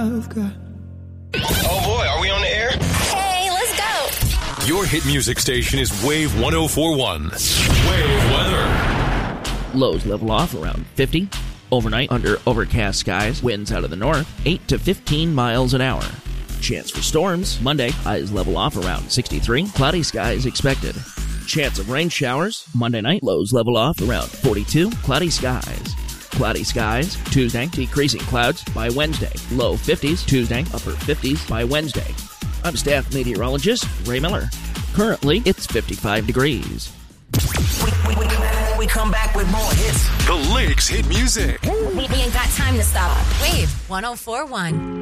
I've got. Oh boy, are we on the air? Hey, let's go. Your hit music station is Wave 104.1. Wave weather. Lows level off around 50. Overnight, under overcast skies, winds out of the north, 8 to 15 miles an hour. Chance for storms. Monday, highs level off around 63. Cloudy skies expected. Chance of rain showers. Monday night, lows level off around 42. Cloudy skies. Cloudy skies. Tuesday, decreasing clouds by Wednesday. Low 50s. Tuesday, upper 50s by Wednesday. I'm staff meteorologist Ray Miller. Currently, it's 55 degrees. We come back with more hits. The Lakes hit music. We ain't got time to stop. Wave 104.1.